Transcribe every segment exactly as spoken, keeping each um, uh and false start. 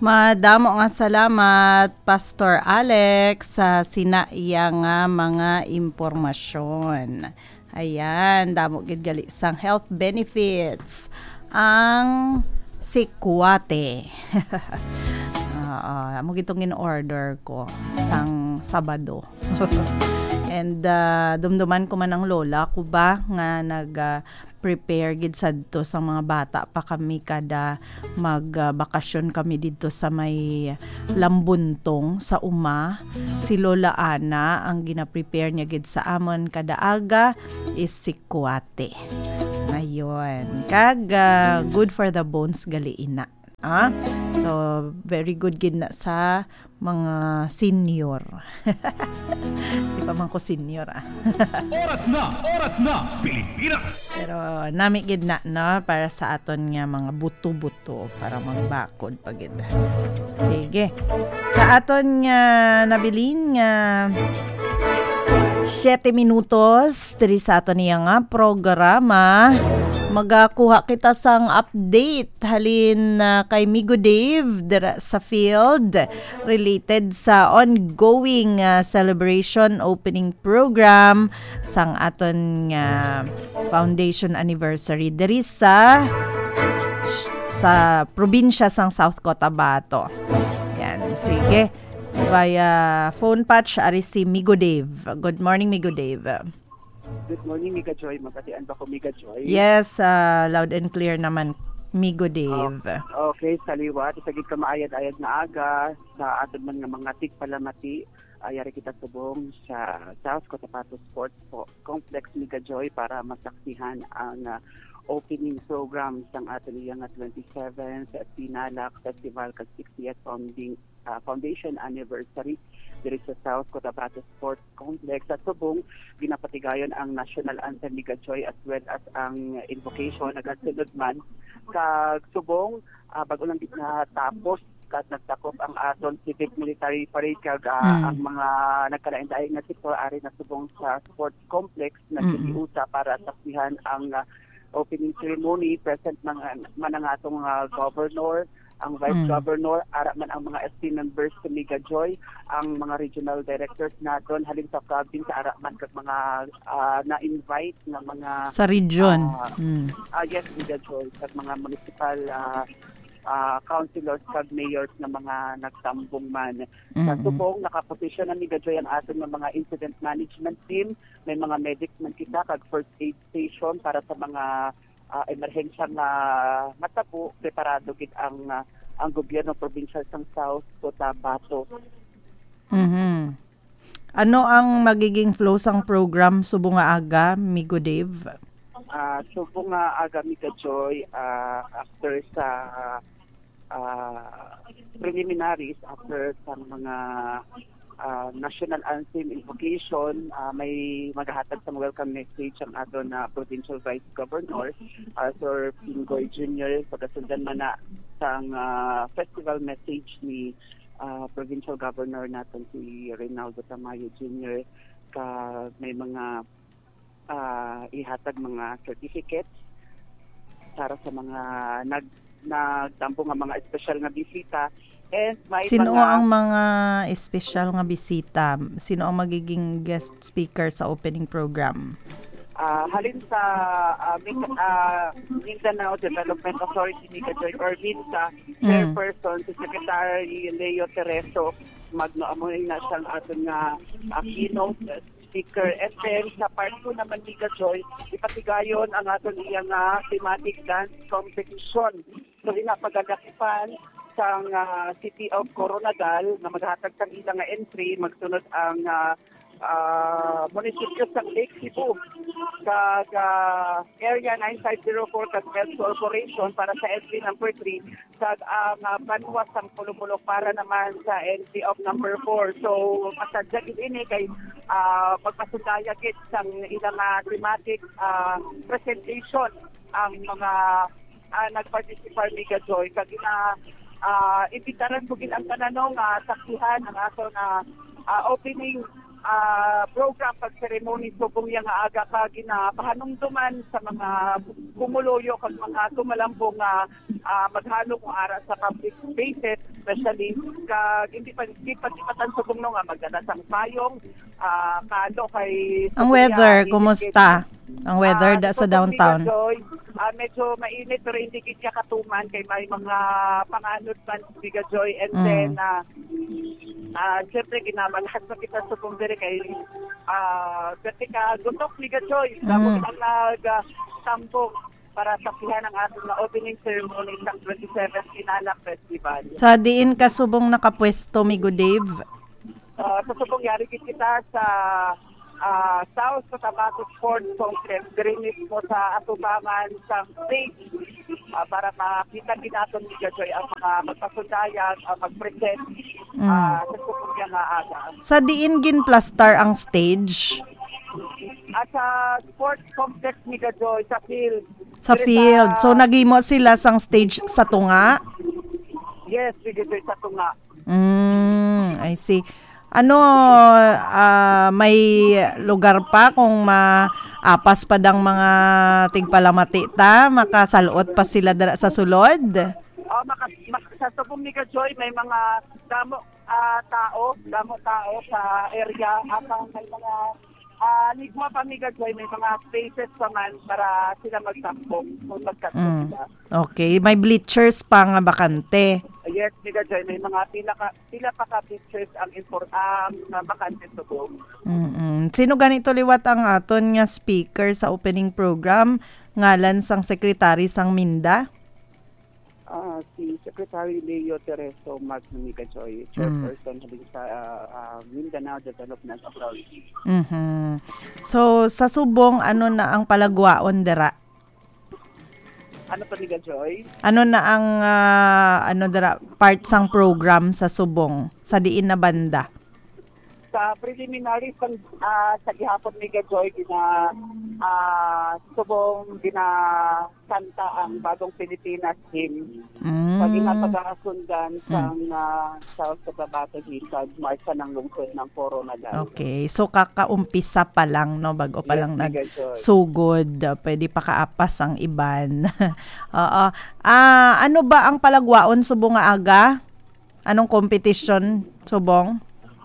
Madamo nga salamat Pastor Alex sa sinaiya nga mga impormasyon. Ayan, damo gid gali sang health benefits ang sikwate. Oo, amo gitong in-order ko sang Sabado. And uh, dumduman ko man ang lola ko ba nga nag uh, prepare gid sadto sa mga bata pa kami kada magbakasyon uh, kami dito sa may Lambuntong sa Uma. Si Lola Ana ang gina-prepare niya gid sa amon kada aga is sikwate. Ayun, kag uh, good for the bones galiina. Ah? So very good gid na sa mga senior. Di pa man ko senior ah. Oras na! Oras na! Pilipinas! Pero nami gid na no para sa aton nga mga buto-buto para magbakod pagid. Sige. Sa aton nga nabilin nga siyete minutos diri sa aton niya nga programa. Magakuha kita sang update halin uh, kay Migo Dave dira sa field related sa ongoing uh, celebration opening program sang aton nga uh, foundation anniversary diri sa sa probinsya sang South Cotabato. Yan, sige. Via phone patch ari si Migo Dave. Good morning, Migo Dave. Good morning, Miga Joy. Magkatian ba ko, Miga Joy? Yes, uh, loud and clear naman, Migo Dave. Oh, okay, saliwat. Isagid ka maayad-ayad na aga sa aton man nga mga tigpalamati. Ayari kita subong sa South Cotabato Sports Complex, Miga Joy, para masaksihan ang uh, opening program sang aton iyang twenty-seventh Pinalak Festival kag sixtieth founding uh, foundation anniversary diri sa South Cotabato Sports Complex. At subong ginapatigayon ang national anthem ni Gajoy as well as ang invocation nagasunod man kag subong uh, bago lang na tapos kat nagtakop ang aton civic military parade kag uh, mm. ang mga nagkalain-daig nga sektor ari na subong sa sports complex na giniusa para saksihan ang uh, opening ceremony. Present man, man ang atong uh, governor, ang vice mm. governor, ara man ang mga S T members sa Miga Joy, ang mga regional directors naton halin sa province, ara man kag mga uh, na-invite na mga sa region. Uh, mm. uh, yes, Miga Joy, kag mga municipal uh, uh, councilors kag mayors na mga nagtambong man. Mm-hmm. Sa subong nakaposisyon na Miga Joy ang aton ng mga incident management team, may mga medics man kita kag first aid station para sa mga Uh, emerhensya nga matabo, preparado gid ang uh, ang gobyerno provincial sang South Cotabato. Mhm. Ano ang magiging flow sang program subong nga aga, Migo Dave? Uh, subong nga aga, Miga Joy, uh, after sa uh, preliminaries, after sa mga Uh, national anthem invocation, uh, may maghahatag sa welcome message ang aton na uh, provincial vice governor, uh, Sir Pingoy Junior Pagkasundan man na sang uh, festival message ni uh, provincial governor natin si Reynaldo Tamayo Junior Ka may mga uh, ihatag mga certificates para sa mga nag nagtampo nga mga special nga bisita. And may Sino mga, ang mga espesyal nga bisita? Sino ang magiging guest speaker sa opening program? Uh, halin sa uh, uh, Mindanao Development Authority ni Gajoy or MINSA, mm. chairperson si Secretary Leo Tereso, magnoamoy na siyang aton nga uh, keynote speaker. And then sa part two naman ni Gajoy, ipatigayon ang aton iyang uh, thematic dance competition. So inapagagakipan sang uh, City of Coronadal na maghatag sang ilang nga entry, magsunod ang uh, uh, munisipyo sang Lake Cebu kag uh, Area nine five zero four kag Health Corporation para sa entry number three kag ang uh, Banwa sang Pulupulok para naman sa entry of number four. So masadya gid ini kay uh, magpasundaya gid sang ilang uh, thematic uh, presentation ang mga uh, nagparticipate ni Gajoy kag ina uh, ibitaran ko gid ang tananong uh, saksihan ang ato na uh, opening uh, program pag-ceremony subong yang aga ka ginapahanumduman sa mga kumuloyo kag mga tumalambong nga uh, maghalo kung ara sa public spaces, especially kag hindi pa hindi pa patan subong no nga magdala sang payong uh, kalo kay ang weather kumusta? Ang weather uh, da sa downtown. Joy, uh, medyo mainit pero hindi kit katuman kay may mga panganod man Biga Joy and mm. then uh, uh, siyempre ginamalahat pa kita sa pumdere kay uh, vertical gutok Biga Joy tapos mm. ang nag-tambok para saksihan ang ating na opening ceremony sa twenty-seventh Kinalak Festival. Sa diin ka subong nakapwesto Migo Dave? Uh, sa subong yari kita sa Uh, South Cotabato Sports Complex, din mismo sa atubangan sa stage uh, para makita din natin ni Joy ang mga magpasundayag, uh, mag-present uh, mm. sa sukunya nga aga. Sa diin gin plastar ang stage? At sa Sports Complex ni Joy, sa field. Sa field. Uh, so nagimo sila sang stage sa tunga? Yes, ni Joy sa tunga. Mm, I see. Ano, uh, may lugar pa kung maapas pa dang mga tigpalamati ta, makasalot pa sila dala sa sulod? Oh, maka, maka, sa subong ni Joy, may mga damo uh, tao, damo tao sa area, at may mga uh, ligma pa ni Joy, may mga spaces pa man para sila magtakbo kung magtakbo mm. sila. Okay, may bleachers pa nga bakante. Yes, Miga Joy, may mga pila, ka, pila pa ka pictures ang inform na bakante subong. Mm-mm. Sino ganito liwat ang aton nga speaker sa opening program? Ngalan sang Secretary sang Minda? Uh, si Secretary Leo Tereso Magmiga Joy, chairperson mm. sa uh, uh, Mindanao Development Authority. Mm-hmm. So, sa subong, ano na ang palagwaon dera? Ano pa Miga Joy? Ano na ang uh, ano dara part sang program sa subong sa diin na banda? Sa preliminary pang uh, sa gihapon Miga Joy gina uh, subong gina kanta ang bagong Pilipinas hymn. Mm. Sa ginapagasundan sang uh, South Cotabato Hills marcha ng lungsod ng Coronadal. Okay, so kakaumpisa pa lang no bago pa yes, lang nagsugod, pwede pa kaapas ang iban. Oo. Ah, ano ba ang palagwaon subong nga aga? Anong competition subong?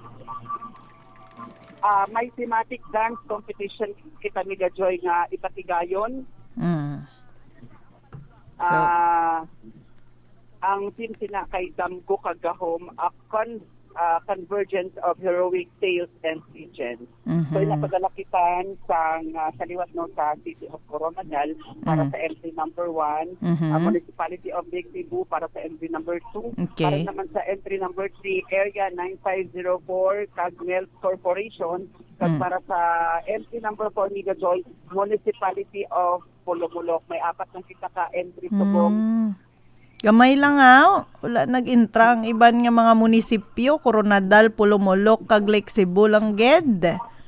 Uh, may thematic dance competition kita Miga Joy nga ipatigayon. Mm. So, uh, ang team sina kay Damgo Kagahom, a con, uh, convergence of heroic tales and legends. Mm-hmm. So, napagalakitan sa, uh, sa liwat no, sa City of Coronadal para mm-hmm. sa M P number one, mm-hmm. uh, Municipality of Lake Cebu para sa M P number two, okay. para naman sa M P number three, Area nine five zero four, Cagmel Corporation, mm-hmm. para sa M P number four, Miga Joy, Municipality of Pulumulok. May apat ng kita ka entry subong. Mm. Gamay lang ha. Wala nag-intra ang iban nga mga munisipyo, Coronadal, Pulumulok, kag Lake Cebu lang ged.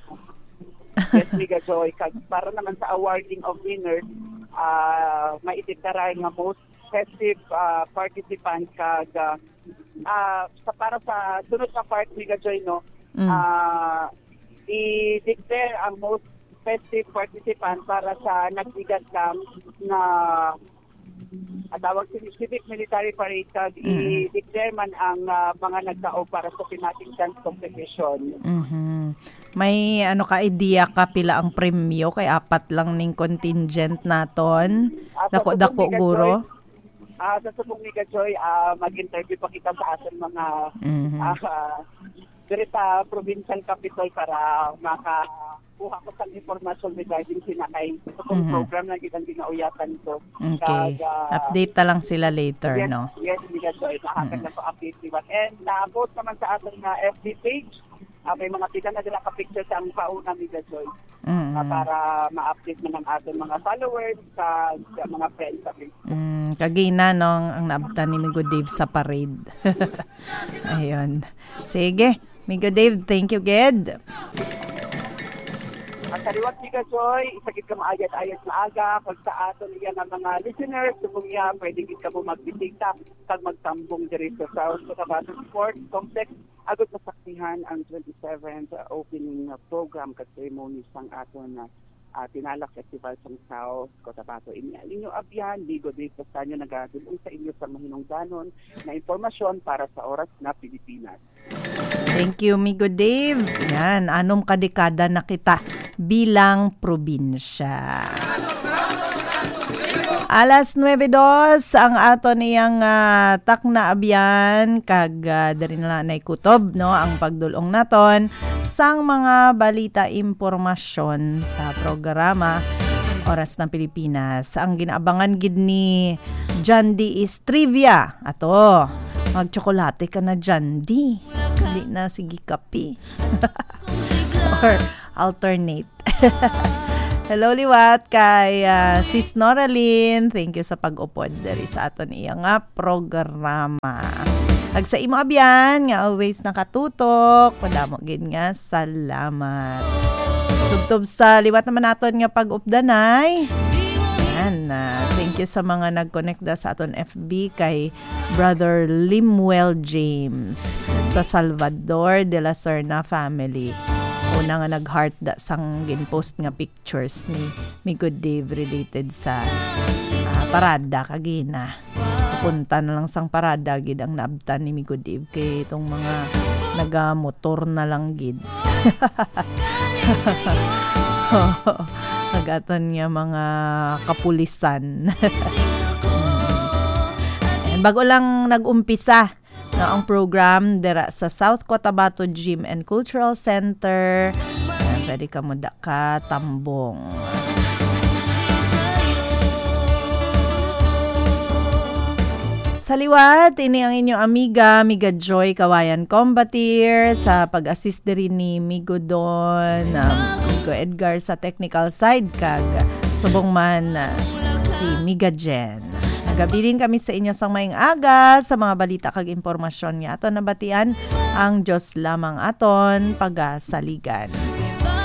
Yes, Miga Joy. Kag para naman sa awarding of winners, uh, maititaray nga most festive uh, participant kag uh, uh, sa para sa sunod na part Miga Joy no. Mm. Uh, i-declare ang most festive participant para sa nagbigat lang na at tawag civic military parade kag mm-hmm. i-declare man ang uh, mga nagtao para sa thematic dance competition. Mm-hmm. May ano ka idea ka pila ang premyo kay apat lang ning contingent naton. Uh, dako-dako guro. Ah, uh, sa subong Miga Joy, uh, mag-interview pa kita sa ating mga mm-hmm. uh, sa provincial capital para makakuha ko sa informasyon regarding sinakay sa mm-hmm. program na kitang ginauyatan ko. Okay. Kag, uh, update na lang sila later, yes, no? Yes, Miga Joy. Nakakag na po update diba. And na-vote naman sa ating na F B page. Uh, may mga pita na nila ka-picture sa ang pauna Miga Joy. Mm-hmm. Uh, para ma-update na ng ating mga followers sa, sa mga friends sa Facebook. Mm, kagina, no? Ang naabtan ni Migo Dave sa parade. Ayun. Sige. Migo Dave, thank you, Ged. At Saliwat Mika Joy, isagit ka maayat-ayat na aga, pag sa ato niya ng mga listeners, subong niya, pwede gid ka mo magbisita, pag magtambong diri sa South Cotabato Sports Complex, agad masaksihan ang twenty-seventh uh, opening uh, program kat ceremony sang ato na uh, Tinalak Festival sa South Cotabato. Inyo abyan, Migo Dave Castaño, nagadulong sa inyo sa mahinungdanon na impormasyon para sa Oras na Pilipinas. Thank you, Migo Dave. Yan, anong kadekada na kita bilang probinsya. Alas nuwebe dos ang ato niyang uh, takna abyan kag uh, dari na nay kutob no ang pagdulong naton sang mga balita impormasyon sa programa Oras ng Pilipinas. Ang ginaabangan gid ni John D is trivia. Ato, magtsokolate ka na John D. Hindi na sige kape. Or alternate. Hello liwat kay uh, Sis Noraline. Thank you sa pag-upod dari sa aton iya nga programa. Ag sa imo abyan nga always nakatutok. Padamo gid nga salamat. Tubtob sa liwat naman naton nga pag-updanay. Yan. Uh, thank you sa mga nag-connect da sa aton F B kay Brother Limuel James sa Salvador de la Serna family. Una nga nag-heart da sang gin-post nga pictures ni Migo Dave related sa uh, parada kagina. Punta na lang sang parada gid ang naabtan ni Migo Dave kay itong mga nagamotor na lang gid. Nagaton niya mga kapulisan. Bago lang nag-umpisa na ang program dira sa South Cotabato Gym and Cultural Center. Ayan, pwede ka mo da ka tambong. Sa liwat, ini ang inyong amiga, Miga Joy Kawayan Combatir sa pag-assist diri ni Migo Don, um, Migo Edgar sa technical side kag subong man uh, si Miga Jen. Nagabilin kami sa inyo sang maing aga sa mga balita kag impormasyon nga aton nabatian ang Diyos lamang aton pagasaligan.